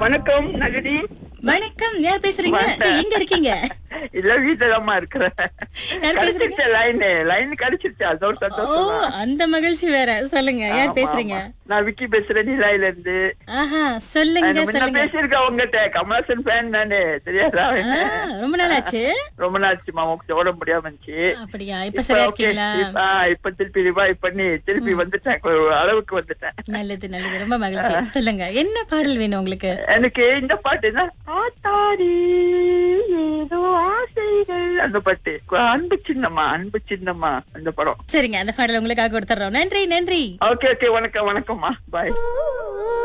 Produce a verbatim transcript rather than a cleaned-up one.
வணக்கம் நகடி. வணக்கம், யார் பேசுறீங்க? எங்க இருக்கீங்க? இல்ல வீட்டுலதாம்மா இருக்கிறேன். யார் பேசுறீங்க? கிடைச்சிருச்சு லைன் லைன் கிடைச்சிருச்சு, அது ஒரு ஓ, சந்தோஷம் தான். அந்த மகிழ்ச்சி வேற. சொல்லுங்க, யார் ஆமா, பேசுறீங்க? ஆமா. நான் விக்கி பேசுறேன் நிலாயில இருந்து. ஆஹா, சொல்லுங்க நான் முன்ன சொல்லுங்க. பேசியிருக்கேன் உங்ககிட்ட. கமலாசன் ஃபேன் நானு, தெரியாதா? ஆ, ரொம்ப நாள் ஆச்சு. ரொம்ப நாளாச்சுமா, உங்களுக்கு உடம்பு முடியாம இருந்துச்சு. அப்படியா? இப்ப இப்ப சரியா okay. இருக்கீங்களா? இப்ப, ஆ, இப்ப திருப்பி ரிவைவ் பண்ணி திருப்பி வந்துட்டேன், ஒரு அளவுக்கு வந்துட்டேன். நல்லது நல்லது, ரொம்ப மகிழ்ச்சி. சொல்லுங்க, என்ன பாடல் வேணும் உங்களுக்கு? எனக்கு இந்த பாட்டு தான், ஆத்தாடி ஏதோ ஆசைகள், அந்த பாட்டு. அன்பு சின்னம்மா, அன்பு சின்னம்மா, அந்த படம். சரிங்க, அந்த பாடல் உங்களுக்காக கொடுத்துறோம். நன்றி நன்றி. ஓகே ஓகே, வணக்கம் வணக்கம்மா, பாய்.